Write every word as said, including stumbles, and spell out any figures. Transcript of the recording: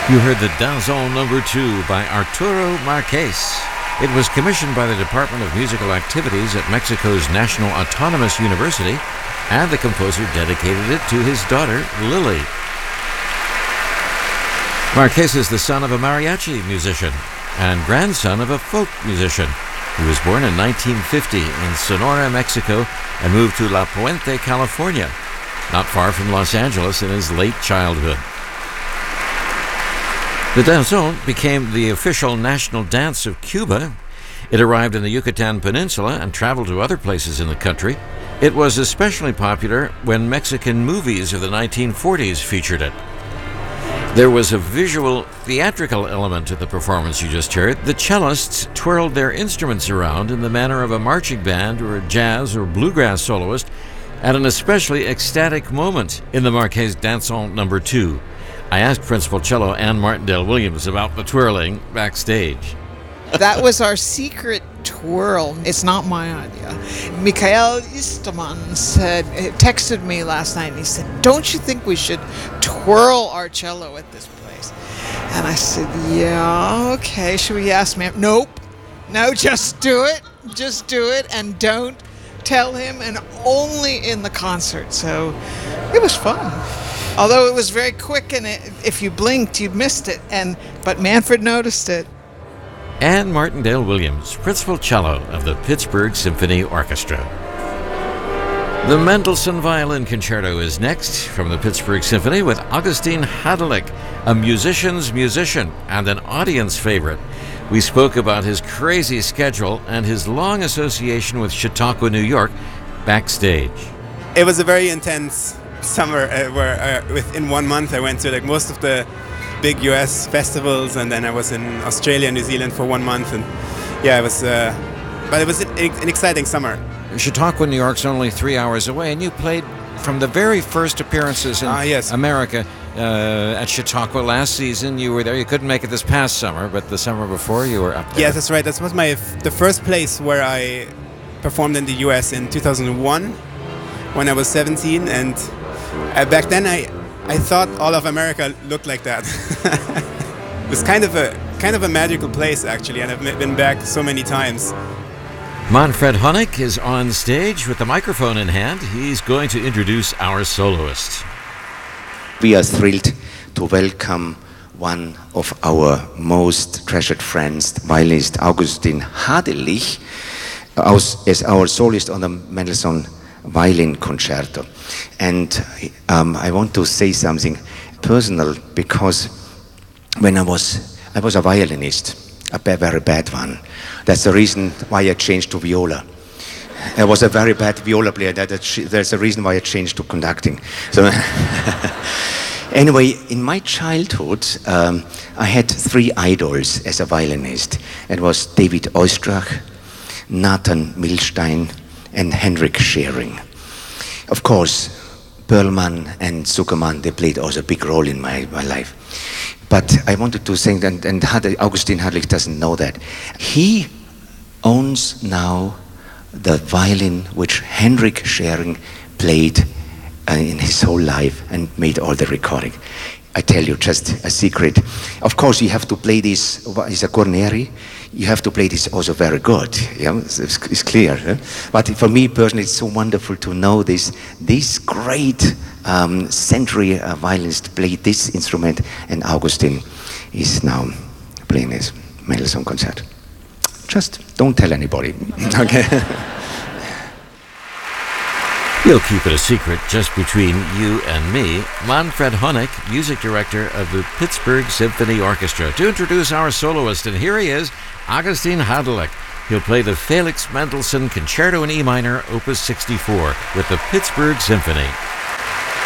You heard the Danzón Number Two by Arturo Marquez. It was commissioned by the Department of Musical Activities at Mexico's National Autonomous University, and the composer dedicated it to his daughter, Lily. Marquez is the son of a mariachi musician and grandson of a folk musician. He was born in nineteen fifty in Sonora, Mexico, and moved to La Puente, California, not far from Los Angeles, in his late childhood. The danzón became the official national dance of Cuba. It arrived in the Yucatan Peninsula and traveled to other places in the country. It was especially popular when Mexican movies of the nineteen forties featured it. There was a visual, theatrical element to the performance you just heard. The cellists twirled their instruments around in the manner of a marching band or a jazz or bluegrass soloist at an especially ecstatic moment in the Marquez Danzón Number Two. I asked Principal Cello Ann Martindale-Williams about the twirling backstage. That was our secret twirl. It's not my idea. Mikhail Istomin said, texted me last night, and he said, "Don't you think we should twirl our cello at this place?" And I said, "Yeah, okay. Should we ask ma'am?" Nope. No, just do it. Just do it, and don't tell him, and only in the concert. So it was fun. Although it was very quick, and it, if you blinked, you missed it. And but Manfred noticed it. Ann Martindale-Williams, principal cello of the Pittsburgh Symphony Orchestra. The Mendelssohn Violin Concerto is next from the Pittsburgh Symphony with Augustin Hadelich, a musician's musician and an audience favorite. We spoke about his crazy schedule and his long association with Chautauqua, New York, backstage. It was a very intense summer uh, where uh, within one month I went to like most of the big U S festivals, and then I was in Australia and New Zealand for one month, and yeah, it was uh, but it was an, an exciting summer. Chautauqua, New York's only three hours away, and you played from the very first appearances in ah, yes. America uh, at Chautauqua last season. You were there. You couldn't make it this past summer, but the summer before you were up there. Yes, that's right. That was my f- the first place where I performed in the U S in two thousand one when I was seventeen, and Uh, back then, I, I thought all of America looked like that. It was kind of a kind of a magical place, actually, and I've been back so many times. Manfred Honeck is on stage with the microphone in hand. He's going to introduce our soloist. We are thrilled to welcome one of our most treasured friends, violinist Augustin Hadelich, as our soloist on the Mendelssohn Violin Concerto. And um, I want to say something personal, because when I was I was a violinist, a very bad one. That's the reason why I changed to viola. I was a very bad viola player. That, that's the reason why I changed to conducting. So anyway, in my childhood, um, I had three idols as a violinist. It was David Oistrakh, Nathan Milstein, and Henrik Schering. Of course, Perlman and Zuckerman, they played also a big role in my, my life. But I wanted to say, and, and Augustin Hadelich doesn't know that, he owns now the violin which Henrik Schering played uh, in his whole life and made all the recording. I tell you just a secret. Of course, you have to play this, it's a Guarneri, you have to play this also very good. Yeah, it's, it's clear. Huh? But for me personally, it's so wonderful to know this. This great um, century uh, violinist played this instrument, and Augustin is now playing his Mendelssohn concert. Just don't tell anybody. Okay. We'll keep it a secret just between you and me. Manfred Honeck, music director of the Pittsburgh Symphony Orchestra, to introduce our soloist. And here he is, Augustin Hadelich. He'll play the Felix Mendelssohn Concerto in E minor, Opus sixty-four, with the Pittsburgh Symphony.